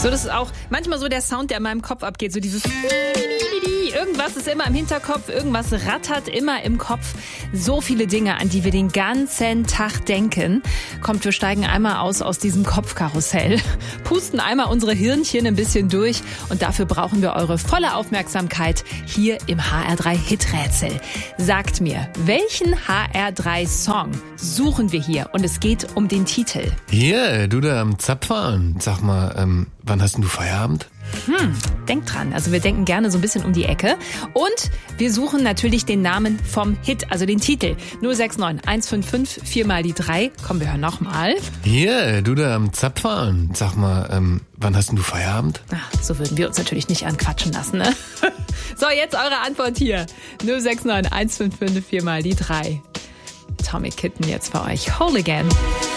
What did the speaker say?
So, das ist auch manchmal so der Sound, der in meinem Kopf abgeht. So dieses irgendwas ist immer im Hinterkopf, irgendwas rattert immer im Kopf. So viele Dinge, an die wir den ganzen Tag denken. Kommt, wir steigen einmal aus diesem Kopfkarussell, pusten einmal unsere Hirnchen ein bisschen durch und dafür brauchen wir eure volle Aufmerksamkeit hier im HR3 Hiträtsel. Sagt mir, welchen HR3-Song suchen wir hier? Und es geht um den Titel. Hier, du da am Zapfahren. Sag mal, wann hast denn du Feierabend? Denkt dran, also wir denken gerne so ein bisschen um die Ecke und wir suchen natürlich den Namen vom Hit, also den Titel. 069 155 4 mal die 3. Komm, wir hören nochmal. Hier, du da am Zapfahren. Sag mal, wann hast denn du Feierabend? Ach, so würden wir uns natürlich nicht anquatschen lassen, ne? So, jetzt eure Antwort hier. 069 155 4 mal die 3. Atomic Kitten jetzt für euch. Whole Again.